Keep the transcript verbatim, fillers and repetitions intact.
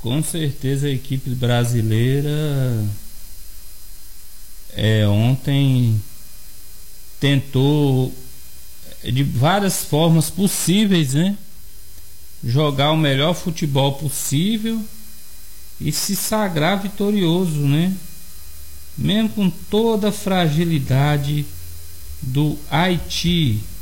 Com certeza a equipe brasileira é, ontem tentou de várias formas possíveis, né, jogar o melhor futebol possível e se sagrar vitorioso, né, mesmo com toda a fragilidade do Haiti.